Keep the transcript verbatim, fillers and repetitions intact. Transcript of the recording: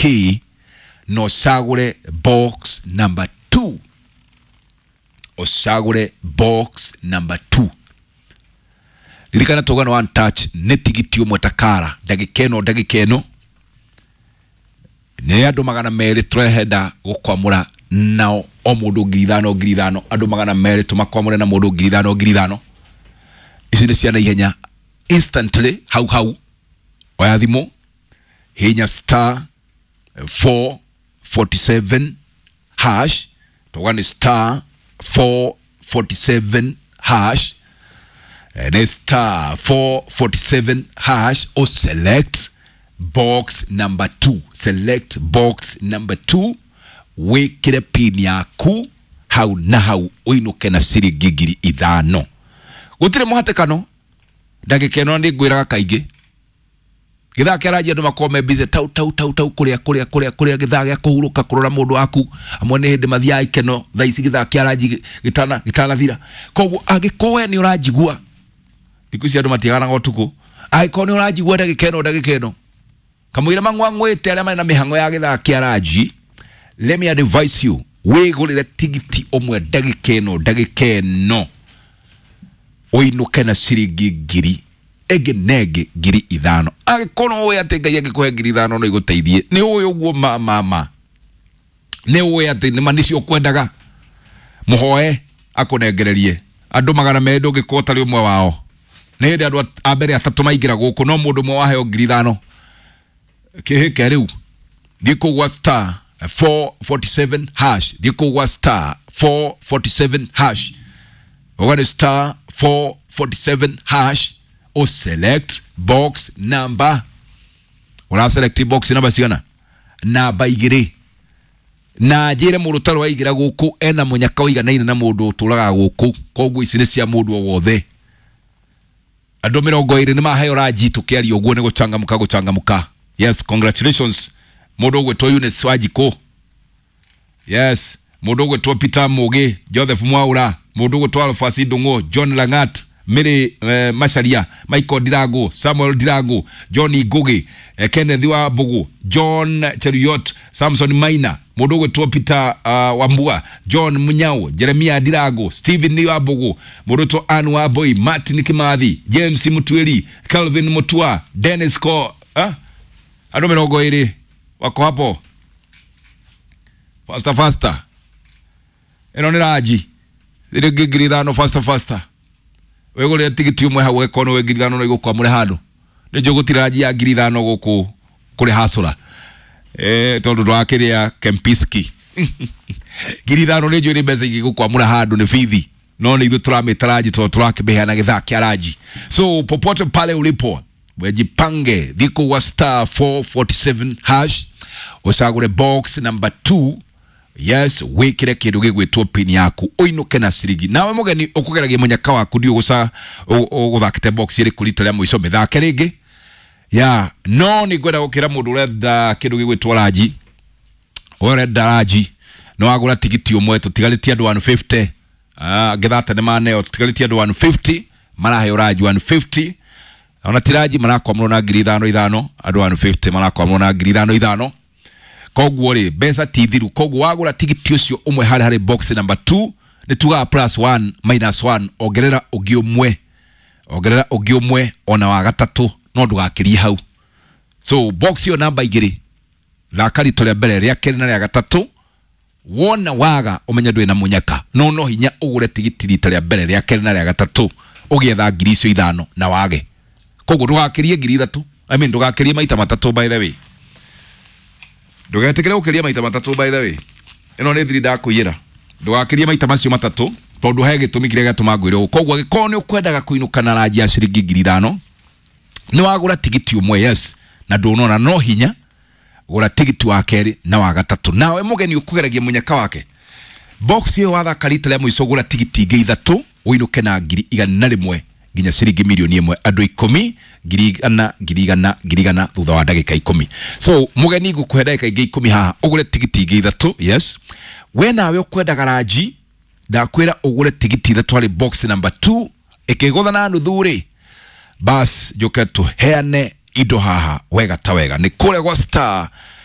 K no sagure box number two. Osagure box number two. Lirikana togano one touch netigitio mwetakara dagikeno dagikeno ne adu magana meri treheda gukwamura nao omudu gridano gridano adu magana meri tumakwamura na mudu gridano gridano isine siana ihenya instantly how how oyathimo henya star four forty-seven hash togani star four forty-seven hash and star four forty-seven hash or select box number two. Select box number two. Wekire pini yaku hau na hau oinuke na siri gigiri idhano. Gutire muhate kano ndagikeno ndi gwiraga kaige githa keraje andu makome bize tau tau tau tau kuria kuria kuria kuria githa gya kuhuruka kurora mundu waku amwe ni hindi mathia ikeno thaici githa keraje gitana gitana thira koguo agikowe ni urajigua ikuci andu matiagana gotuku agikowe ni urajigua ndagikeno ndagikeno kamuira mangwangwete aria mari na mihango ya githa keraje. Let me advise you, we gulire tigiti omwe ndagikeno ndagikeno oinuke na sirigi giri ege nege giri idhano agikono we ate ngai agikohe giri idhano no iguteithie ni uyu guo ma mama ni uyu ate ni manicio kwendaga muhoe akunengererie andu magana mendo gikota ri umwe wao ni ndi andu abere atatu maigira guku no mundu mwe waheo giri idhano kihike riu diko wa star four forty-seven hash diko wa star four forty-seven hash ogane star four forty-seven hash or select box number. Ora select box number sigana na baigire na jire murutaro wa igira guku ena munyaka oiganaine na mundu turaga guku koguo icine cia mundu wothe andu mirongo iri ni mahayo raji tukiari oguo ne guchangamuka guchangamuka. Yes, congratulations mundu gwetwo Eunice Wajiko. Yes, mundu gwetwo Peter Mugi, Joseph Mwaura, mundu gwetwo Alphonse Ndungu, John Langat, Mary eh, Masharia, Michael Dirago, Samuel Dirago, Johnny Gogi, eh, Kenneth wa Bugu, John Cheriot, Samson Maina, Modogo Topita uh, Wambua, John Munyao, Jeremiah Dirago, Stephen Niwabugu, Modoto Anwa Boy, Martin Kimathi, James Mutueli, Calvin Mutua, Dennis Ko, ah? Adome nogo iri, wako hapo. Faster faster. Eno niraji. Dire gigiri dhano faster faster. Wegole tigiti umwe hawe kono we girithano no igukwa muri handu nijo gutiraji ya girithano guku kuri hasura eh tondu twakiria Kempiski girithano nijo ri beza igukwa muri handu ni fithi no ni ithu turamitaraji to turakibeana githa kiaraji. So popote pale ulipo wejipange dhiko wa star four forty-seven hash usagure box number two. Yes, wekire kindu gigwitwo pin yaku oinuke na sirigi nawe mugeni ukugeragia munyaka waku ndio gusa uguthakite box iri kulita ria muico mithake ringi ya no ni gwenda gukira mundu renda kindu gigwitwo raji orenda raji no agura tigiti umwe tutigalitie andu one fifty ah githate ne maneo tutigalitie andu one fifty marahe raji one fifty ona tiraji marako amrona ngiri ithano ithano andu one fifty marako amrona ngiri ithano ithano. Koguo ri besa tithiru koguo wagura tigiti ucio umwe hari hari box number two ni tuga plus one minus one ogerera ugi umwe ogerera ugi umwe ona wa gatatu no ndugakirie hau. So box yo number igiri thakari tole mbere ria keri na ria gatatu wona waga umenya ndwe na munyaka no no hinya ugure tigiti rita ria mbere ria keri na ria gatatu ugietha ngiri icio ithano na wage koguo ndugakirie ngiri ithatu I mean ndugakirie maita matatu by the way. Ndugetekere ukiria maita matatu by the way. Eno ni thiri ndakuyira. Ndugakiria maita macio matatu tondu he gitumi kiria gatuma ngwire koguo giko ni ukwendaga kuinuka na raji ya ciringi ngiri ithano ni wagura tigiti umwe. Yes, na ndunona no hinya gura tigiti wa keri na wa gatatu nawe mugeni ukugeragia munyaka wake box yo watha karita ria muico gura tigiti ingi ithatu uinuke na ngiri igana na rimwe ginya ciringi milioni imwe andu ikumi ngiri igana ngiri igana ngiri igana thutha wa ndagika ikumi. So mugeni gukuhe ndagika ingi ikumi haha ugure tigiti ingi ithatu. Yes, we nawe ukwenda garaji ndakwira ugure tigiti ithatu ari box number two ikigotha na nuthuri bas joke tu heane ido haha wega ta wega ni kure kwa star